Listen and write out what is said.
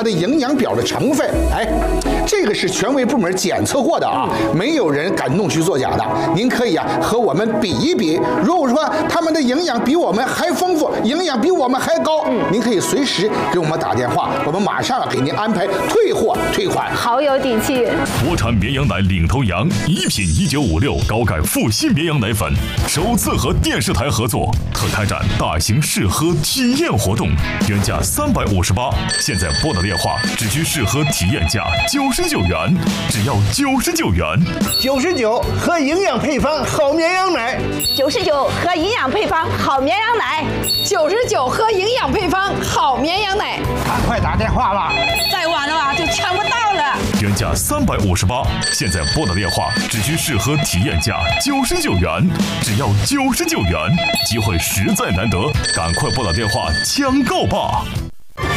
它的营养表的成分。哎，这个是权威部门检测过的啊，没有人敢弄虚作假的。您可以和我们比一比，如果说他们的营养比我们还丰富，营养比我们还高，您可以随时给我们打电话，我们马上给您安排退货退款。 好有底气！ 国产绵羊奶领头羊1品1956高钙复系绵羊奶粉首次和电视台合作，特开展大型试喝体验活动，原价358，现在拨打电话只需试喝体验价99元，只要99元。 99和营养配方好绵羊奶 ，99和营养配方好绵羊奶 ，99和营养配方好绵羊奶， 赶快打电话吧！ 再晚的话就抢不到了。 原价358，现在拨打电话只需试喝体验价99元，只要99元，机会实在难得，赶快拨打电话抢购吧！